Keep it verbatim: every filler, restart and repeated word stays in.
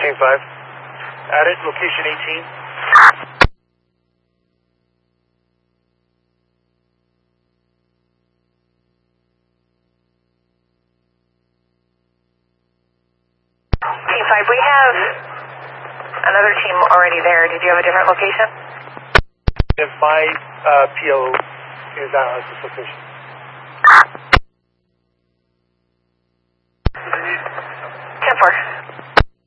Team five. Added, location eighteen. Team five, we have another team already there. Did you have a different location? If my uh, P O is out at this location.